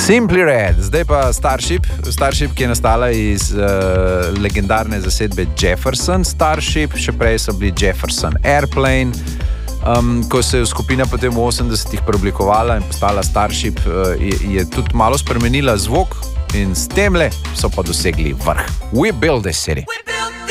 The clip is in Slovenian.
Simply Red, zdaj pa Starship, ki je nastala iz legendarne zasedbe Jefferson Starship, še prej so bili Jefferson Airplane. Ko se je skupina potem v 80-ih preoblikovala in postala Starship, je tudi malo spremenila zvok in s temle so pa dosegli vrh. We build a city.